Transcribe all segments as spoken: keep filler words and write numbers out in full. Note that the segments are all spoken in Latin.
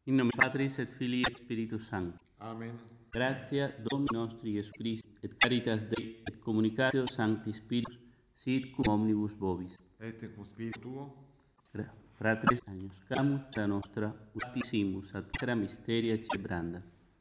In nome Patris et Filii et Spiritus Sancti. Amen. Gratia Domini nostri Iesu Christi, et caritas Dei, et communicatio Sancti Spiritus, sit cum omnibus vobis. Et cum spiritu tuo, Fratres, agnoscamus la nostra utisimus ad sacra mysteria celebranda.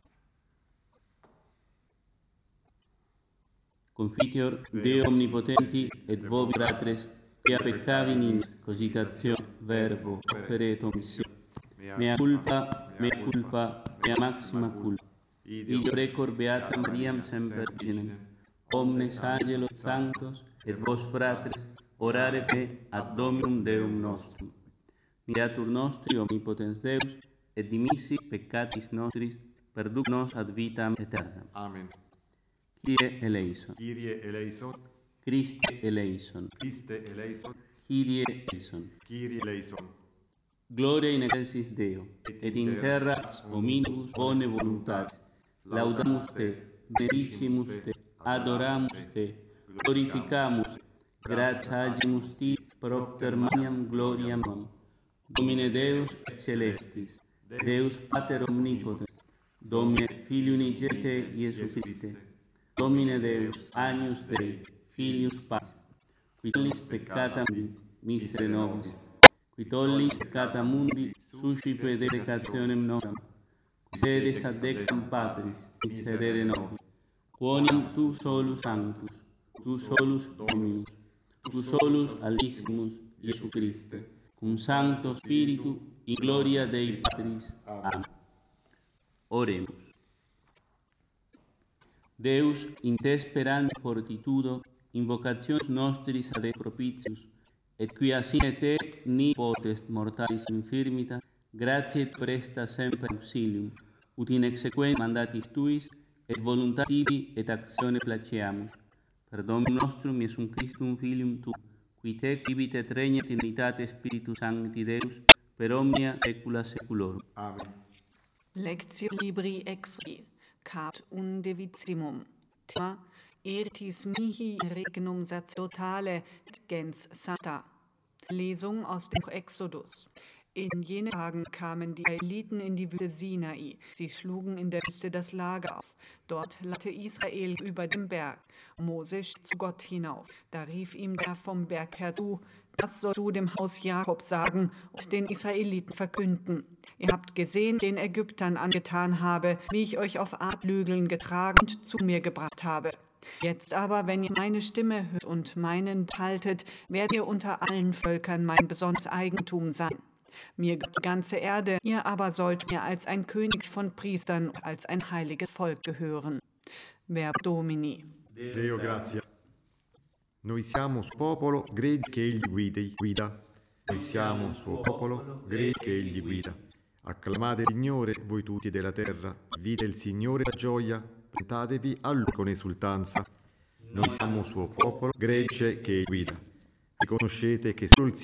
Confiteor Deo omnipotenti et vobi fratres, quia peccavin in cogitatione, verbo, opere et omissione. Mea culpa, mea culpa, mea maxima culpa. Ideo recor beata Mariam semper virginem, omnes angelos sanctos, et vos fratres, orare me ad Dominum Deum nostrum. Miratur nostri omnipotens Deus, et dimissi peccatis nostris, perduc nos ad vitam aeternam. Amen. Kyrie eleison. Kyrie eleison, Christe eleison. Christe eleison, Kyrie eleison. Kyrie eleison. Gloria in excelsis Deo, et in terra hominibus bone voluntatis. Laudamus te, benedicimus te, adoramus te, glorificamus te, gratiagimus ti, propter magnam gloriam tuam. Domine Deus et celestis, Deus Pater omnipotens, Domine Filii unigete Iesu Christe, Domine Deus, Agnus Dei, Filius Patris, qui tollis peccata mundi, misere nobis, qui tollis peccata mundi, suscipe deprecationem nostram, qui sedes ad dextram Patris, miserere nobis, quoniam tu solus sanctus, tu solus Dominus, tu solus Altissimus, Iesu Christe, cum Sancto Spiritu, in gloria Dei Patris. Amen. Oremus. Deus, in te speranza fortitudo, invocationes nostris ad propitius, et quia sine te ni potest mortalis infirmita, gratiae presta semper auxilium, ut in exequens mandatis tuis, et voluntatis et actione placeamus. Per Dominum nostrum Iesum Christum Filium tu, qui te vivit et regnet in unitate Spiritus Sancti Deus, per omnia saecula saeculorum. Amen. Lectio libri Exodi, caput undecimum. Tema: Eritis mihi regnum sacerdotale gens sancta. Lesung aus dem Buch Exodus. In jenen Tagen kamen die Israeliten in die Wüste Sinai. Sie schlugen in der Wüste das Lager auf. Dort ladte Israel über dem Berg. Mose stieg zu Gott hinauf. Da rief ihm der vom Berg her zu: Das sollst du dem Haus Jakob sagen und den Israeliten verkünden. Ihr habt gesehen, den Ägyptern angetan habe, wie ich euch auf Adlügeln getragen und zu mir gebracht habe. Jetzt aber, wenn ihr meine Stimme hört und meinen haltet, werdet ihr unter allen Völkern mein besonderes Eigentum sein. Mir gehört die ganze Erde, ihr aber sollt mir als ein König von Priestern und als ein heiliges Volk gehören. Verbo Domini. Deo gratia. Noi siamo suo popolo, credi che egli guidi, guida. Noi siamo suo popolo, credi che egli guida. Acclamate il Signore, voi tutti della terra, vite il Signore la gioia, presentatevi a Lui con esultanza. Noi siamo suo popolo, gregge che egli guida. Riconoscete che solo il